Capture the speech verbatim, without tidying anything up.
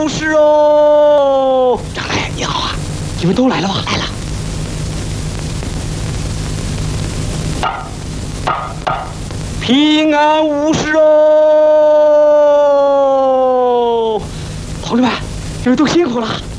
无事哦。张来，你好啊，你们都来了吧？来了。平安无事哦。同志们，你们都辛苦了。